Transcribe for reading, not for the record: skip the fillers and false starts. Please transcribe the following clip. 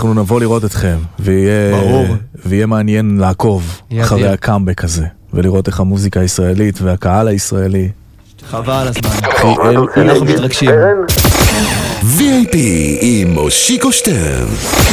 אנחנו נבוא לראות אתכם, ויהיה מעניין לעקוב אחרי הקאמבק הזה, ולראות איך המוזיקה הישראלית והקהל הישראלי. חבל על הזמן. אנחנו מתרגשים. VIP עם מושיקו שטרן.